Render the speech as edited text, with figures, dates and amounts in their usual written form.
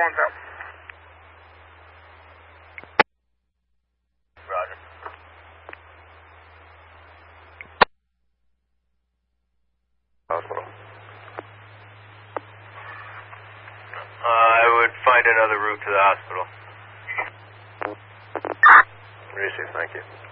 phone's out. Roger. Hospital. I would find another route to the hospital. Receive, thank you.